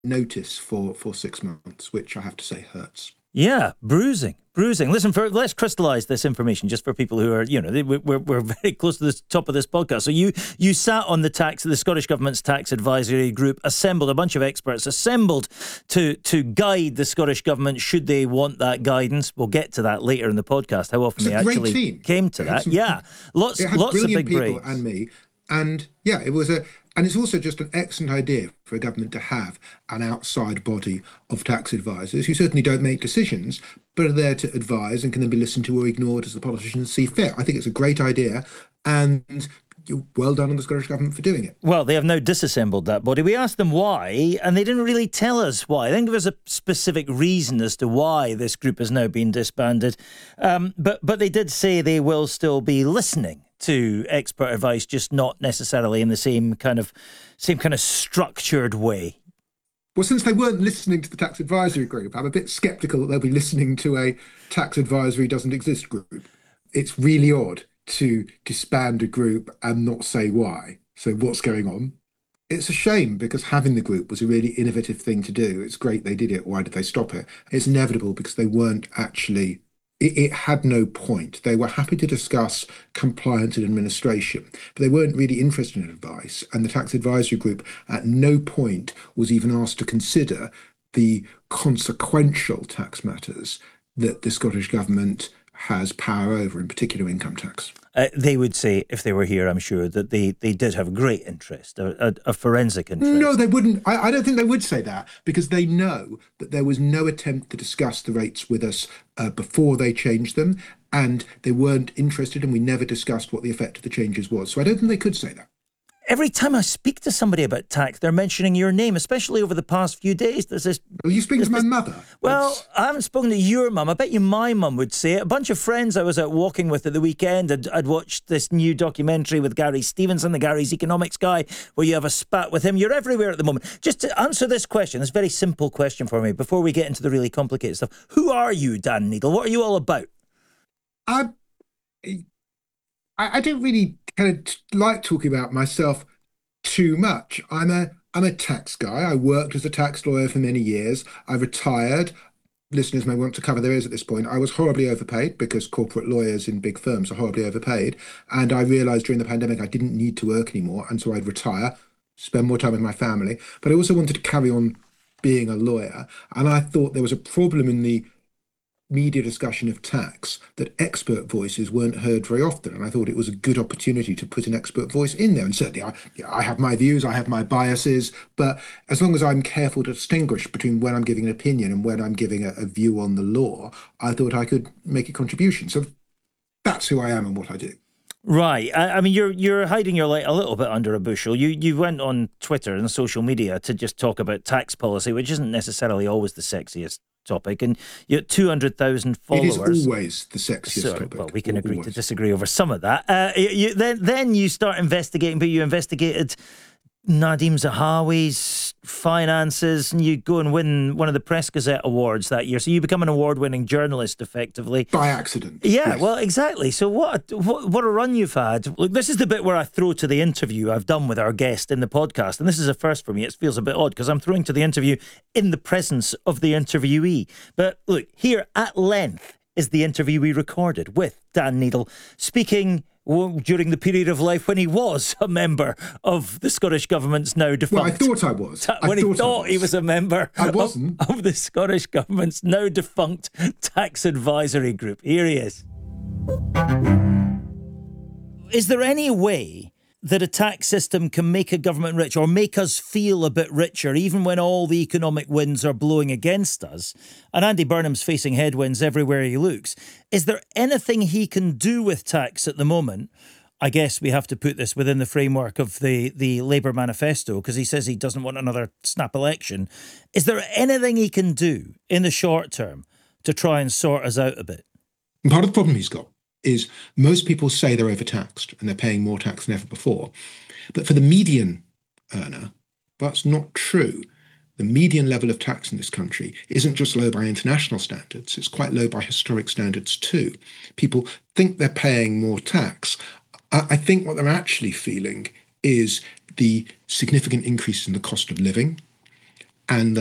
notice for 6 months, which I have to say hurts. Yeah, bruising. Listen, let's crystallise this information just for people who are, we're very close to the top of this podcast. So you sat on the Scottish Government's tax advisory group, assembled a bunch of experts, assembled to guide the Scottish Government should they want that guidance. We'll get to that later in the podcast. How often they actually came to that? Lots of big people brains. and me, and and it's also just an excellent idea for a government to have an outside body of tax advisors who certainly don't make decisions, but are there to advise and can then be listened to or ignored as the politicians see fit. I think it's a great idea, and well done on the Scottish Government for doing it. Well, they have now disassembled that body. We asked them why, and they didn't really tell us why. They didn't give us a specific reason as to why this group has now been disbanded. But they did say they will still be listening to expert advice, just not necessarily in the same kind of structured way. Well, since they weren't listening to the tax advisory group, I'm a bit sceptical that they'll be listening to a tax advisory doesn't exist group. It's really odd to disband a group and not say why. So what's going on? It's a shame because having the group was a really innovative thing to do. It's great they did it. Why did they stop it? It's inevitable because they weren't actually... It had no point. They were happy to discuss compliance and administration, but they weren't really interested in advice. And the tax advisory group at no point was even asked to consider the consequential tax matters that the Scottish Government has power over, in particular income tax. They would say, if they were here, I'm sure, that they did have a great interest, a forensic interest. No, they wouldn't. I don't think they would say that because they know that there was no attempt to discuss the rates with us before they changed them, and they weren't interested, and we never discussed what the effect of the changes was. So I don't think they could say that. Every time I speak to somebody about tax, they're mentioning your name, especially over the past few days. There's this. Well, you speak to my mother. Well, I haven't spoken to your mum. I bet you my mum would say it. A bunch of friends I was out walking with at the weekend, I'd watched this new documentary with Gary Stevenson, the Gary's Economics guy, where you have a spat with him. You're everywhere at the moment. Just to answer this question, this very simple question for me, before we get into the really complicated stuff. Who are you, Dan Needle? What are you all about? I don't really kind of like talking about myself too much. I'm a tax guy. I worked as a tax lawyer for many years. I retired. Listeners may want to cover their ears at this point. I was horribly overpaid because corporate lawyers in big firms are horribly overpaid. And I realized during the pandemic I didn't need to work anymore. And so I'd retire, spend more time with my family. But I also wanted to carry on being a lawyer. And I thought there was a problem in the media discussion of tax that expert voices weren't heard very often, and I thought it was a good opportunity to put an expert voice in there. And certainly I have my views, I have my biases, but as long as I'm careful to distinguish between when I'm giving an opinion and when I'm giving a view on the law, I thought I could make a contribution. So that's who I am and what I do. Right. I mean, you're hiding your light a little bit under a bushel. You went on Twitter and social media to just talk about tax policy, which isn't necessarily always the sexiest topic, and you have 200,000 followers. It is always the sexiest topic. Well, we can agree to disagree over some of that. Then you start investigating, but you investigated Nadeem Zahawi's finances, and you go and win one of the Press Gazette awards that year. So you become an award-winning journalist, effectively. By accident. Yeah, yes. Well, exactly. So what a run you've had. Look, this is the bit where I throw to the interview I've done with our guest in the podcast. And this is a first for me. It feels a bit odd because I'm throwing to the interview in the presence of the interviewee. But look, here at length is the interview we recorded with Dan Needle, speaking during the period of life when he was a member of the Scottish Government's now defunct... Well, I thought I was. When he thought he was a member of the Scottish Government's now defunct tax advisory group. Here he is. Is there any way that a tax system can make a government rich or make us feel a bit richer, even when all the economic winds are blowing against us? And Andy Burnham's facing headwinds everywhere he looks. Is there anything he can do with tax at the moment? I guess we have to put this within the framework of the Labour manifesto, because he says he doesn't want another snap election. Is there anything he can do in the short term to try and sort us out a bit? Part of the problem he's got is most people say they're overtaxed and they're paying more tax than ever before. But for the median earner, that's not true. The median level of tax in this country isn't just low by international standards, it's quite low by historic standards too. People think they're paying more tax. I think what they're actually feeling is the significant increase in the cost of living and the